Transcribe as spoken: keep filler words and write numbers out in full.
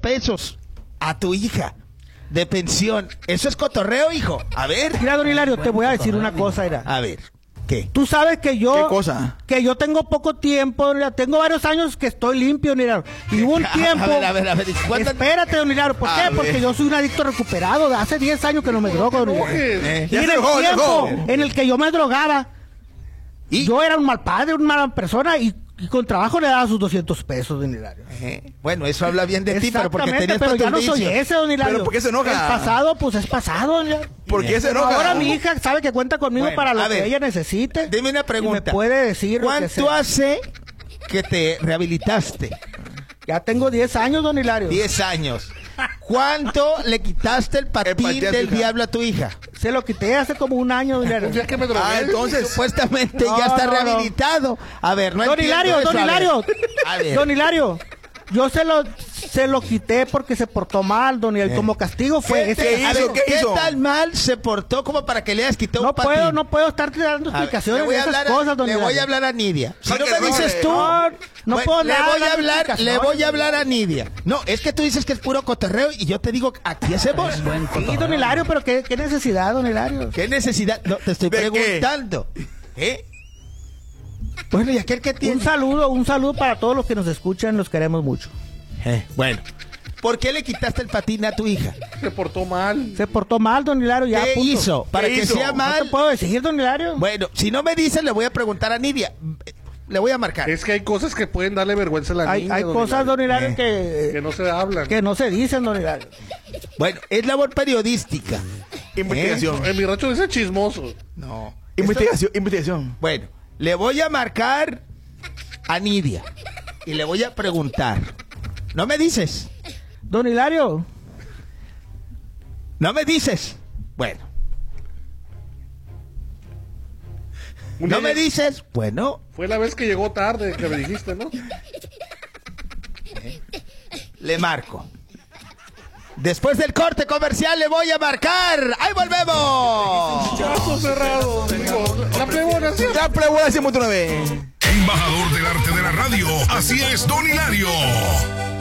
pesos a tu hija de pensión. ¿Eso es cotorreo, hijo? A ver. Mira, don Hilario, te voy a decir una cosa, era. A ver. ¿Qué? Tú sabes que yo... ¿Qué cosa? Que yo tengo poco tiempo, don Hilario. Tengo varios años que estoy limpio, don Hilario. Y hubo un tiempo... A ver, a ver, a ver. ¿Cuántas... Espérate, don Hilario. ¿Por A qué? ver. Porque yo soy un adicto recuperado. De hace diez años que no me drogo, don Hilario. Eh, Y Ya en se el dejó, tiempo dejó. en el que yo me drogaba, ¿Y? yo era un mal padre, una mala persona, y, y con trabajo le daba sus doscientos pesos, don Hilario. Eh, Bueno, eso habla bien de ti, pero porque Exactamente, tenías pero ya tantos no soy vicios. ese, don Hilario. ¿Pero por qué se enoja? El pasado, pues es pasado, don Hilario. ¿Por qué se Pero enoja? ahora mi hija sabe que cuenta conmigo Bueno, para lo a que ver, ella necesite. Dime una pregunta. Y me puede decir lo que ¿Cuánto sea. hace que te rehabilitaste? Ya tengo diez años, don Hilario. Diez años. ¿Cuánto le quitaste el patín patín a tu del hija. diablo a tu hija? Se lo quité hace como un año, don Hilario. Un día que me drogué. Ah, entonces... Supuestamente No, ya está no, no. rehabilitado. A ver, no Don entiendo Hilario, eso. don A ver. Hilario. A ver. Don Hilario. Yo se lo, se lo quité porque se portó mal, don Hilario. Eh. Como castigo fue ¿Qué, ese. te- a hizo? ver, ¿Qué ¿qué hizo? tan mal se portó como para que le hayas quitado No un patín? puedo, no puedo estarte dando A ver, explicaciones le voy de a esas hablar a- cosas, don Le Hilario. voy a hablar a Nidia. Si no Sáquenlo, me dices eh. tú... No, no Bueno, puedo le nada, voy a dando hablar, le explicaciones. voy a hablar a Nidia. No, es que tú dices que es puro cotorreo y yo te digo, aquí hacemos. Sí, don Hilario, pero qué, qué necesidad, don Hilario. ¿Qué necesidad? No, te estoy ¿De qué? preguntando. ¿Eh? Bueno, y aquel que tiene... Un saludo, un saludo para todos los que nos escuchan, los queremos mucho. Eh, bueno. ¿Por qué le quitaste el patín a tu hija? Se portó mal. Se portó mal, don Hilario, ya. ¿Qué punto. hizo? Para ¿Qué que hizo? sea No mal. te puedo decir, don Hilario. Bueno, si no me dices, le voy a preguntar a Nidia. Le voy a marcar. Es que hay cosas que pueden darle vergüenza a la hay niña. hay cosas, don Hilario, Eh. que, que no se hablan. que no se dicen, don Hilario. Bueno, es labor periodística. Investigación. En mi rancho dice chismoso. No. Investigación, investigación. Bueno, le voy a marcar a Nidia y le voy a preguntar. ¿No me dices? Don Hilario, ¿No me dices? Bueno. Un ¿No día me lleg- dices? Bueno, Fue la vez que llegó tarde que me dijiste, ¿no? le marco. Después del corte comercial le voy a marcar. ¡Ahí volvemos! Caso cerrado. Digo, la plebona sí. La pregunta ciento nueve. Embajador del arte de la radio. Así es, Don Hilario.